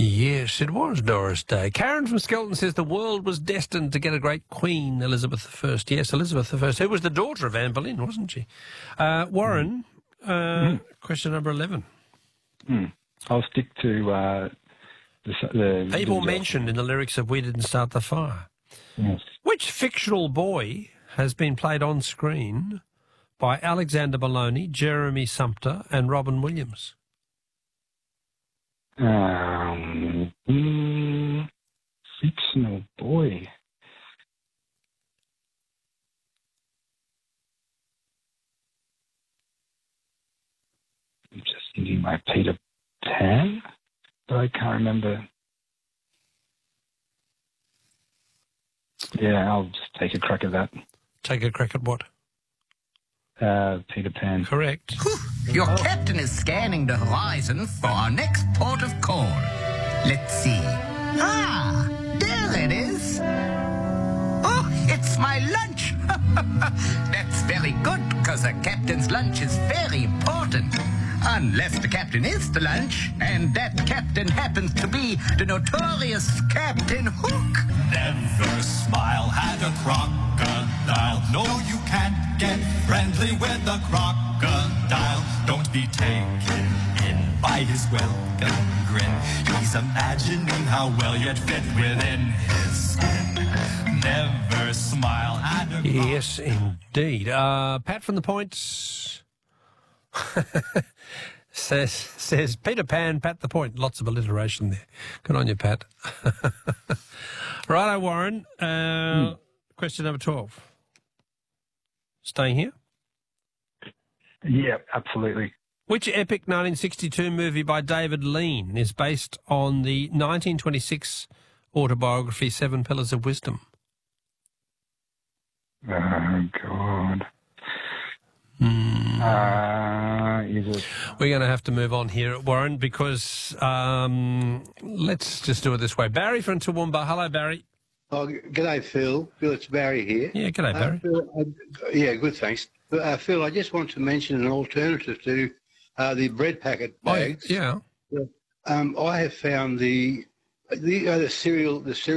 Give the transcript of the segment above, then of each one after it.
Yes, it was Doris Day. Karen from Skelton says the world was destined to get a great queen, Elizabeth I. Yes, Elizabeth I, who was the daughter of Anne Boleyn, wasn't she? Warren, question number 11. I'll stick to the People mentioned in the lyrics of We Didn't Start the Fire. Yes. Which fictional boy has been played on screen by Alexander Maloney, Jeremy Sumpter and Robin Williams? Fictional boy. I'm just thinking by Peter Pan, but I can't remember. Yeah, I'll just take a crack at that. Take a crack at what? Peter Pan. Correct. Your captain is scanning the horizon for our next port of call. Let's see. Ah, there it is. Oh, it's my lunch. That's very good, because a captain's lunch is very important. Unless the captain is the lunch, and that captain happens to be the notorious Captain Hook. Never smile at a crocodile. No, you can't get friendly with a crocodile. Don't be taken in by his welcome grin. He's imagining how well you'd fit within his skin. Never smile at a crocodile. Yes, indeed. Pat from the Points says Peter Pan, Pat the Point. Lots of alliteration there. Good on you, Pat. Righto, Warren. Question number 12. Staying here? Yeah, absolutely. Which epic 1962 movie by David Lean is based on the 1926 autobiography Seven Pillars of Wisdom? Oh, God. Is it? We're going to have to move on here, Warren, because let's just do it this way. Barry from Toowoomba. Hello, Barry. Oh, g'day, Phil. Phil, it's Barry here. Yeah, g'day, Barry. Phil, yeah, good, thanks. Phil, I just want to mention an alternative to the bread packet bags. Oh, yeah. I have found the cereal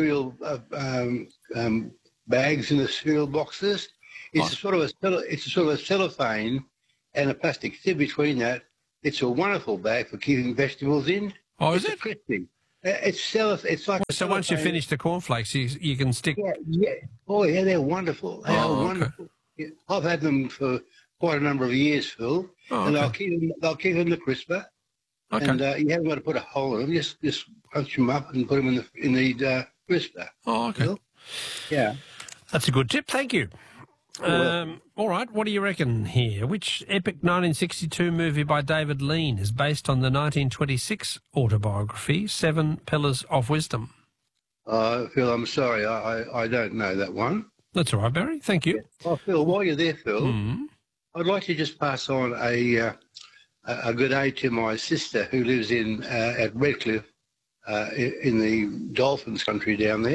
bags in the cereal boxes. It's a sort of a cellophane and a plastic tip between that. It's a wonderful bag for keeping vegetables in. Oh, is it? Crispy. It's like so once you finish the cornflakes, you can stick. Yeah. Oh, yeah, they're wonderful. They are wonderful. Yeah, I've had them for quite a number of years, Phil, and I'll keep them the crisper. Okay. And you haven't got to put a hole in them. Just punch them up and put them in the crisper. Oh, okay. Phil? Yeah. That's a good tip. Thank you. All right, what do you reckon here? Which epic 1962 movie by David Lean is based on the 1926 autobiography Seven Pillars of Wisdom? Phil, I'm sorry, I don't know that one. That's all right, Barry. Thank you. Oh, Phil, while you're there, Phil, I'd like to just pass on a good day to my sister who lives at Redcliffe in the Dolphins country down there.